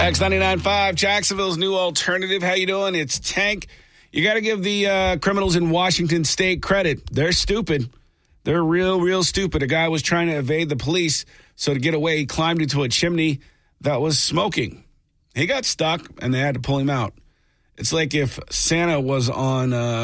X99.5, Jacksonville's new alternative. How you doing? It's Tank. You got to give the criminals in Washington State credit. They're stupid. They're real stupid. A guy was trying to evade the police, so to get away, he climbed into a chimney that was smoking. He got stuck, and they had to pull him out. It's like if Santa was on